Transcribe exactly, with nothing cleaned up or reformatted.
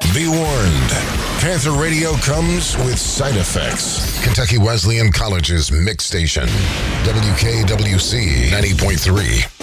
Be warned. Panther Radio comes with side effects. Kentucky Wesleyan College's mix station. W K W C ninety point three.